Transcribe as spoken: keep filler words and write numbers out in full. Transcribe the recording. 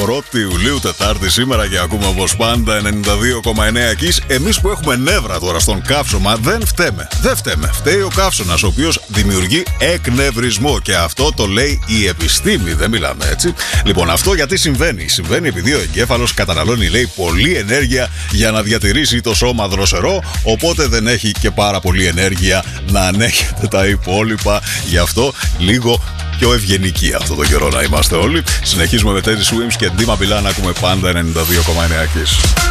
πρώτη Ιουλίου, Τετάρτη σήμερα, και ακούμε όπως πάντα ενενήντα δύο κόμμα εννέα Kiss. Εμείς που έχουμε νεύρα τώρα στον καύσωμα δεν φταίμε. Δεν φταίμε. Φταίει ο καύσωνας, ο οποίος δημιουργεί εκνευρισμό. Και αυτό το λέει η επιστήμη. Δεν μιλάμε έτσι. Λοιπόν, αυτό γιατί συμβαίνει? Συμβαίνει επειδή ο εγκέφαλος καταναλώνει, λέει, πολλή ενέργεια για να διατηρήσει το σώμα δροσερό. Οπότε δεν έχει και πάρα πολύ ενέργεια να ανέχεται τα υπόλοιπα. Γι' αυτό λίγο πιο ευγενικοί αυτό το καιρό να είμαστε όλοι. Συνεχίζουμε με Teddy Swims και Dima Bilan. Ακούμε πάντα ενενήντα δύο κόμμα εννέα Kiss.